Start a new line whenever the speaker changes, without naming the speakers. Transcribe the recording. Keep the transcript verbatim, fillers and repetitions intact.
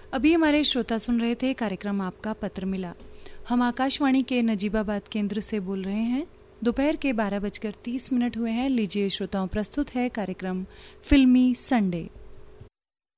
अभी हमारे श्रोता सुन रहे थे कार्यक्रम आपका पत्र मिला। हम आकाशवाणी के नजीबाबाद केंद्र से बोल रहे हैं। दोपहर के बारह बजकर तीस मिनट हुए हैं। लीजिए श्रोताओं, प्रस्तुत है कार्यक्रम फिल्मी संडे।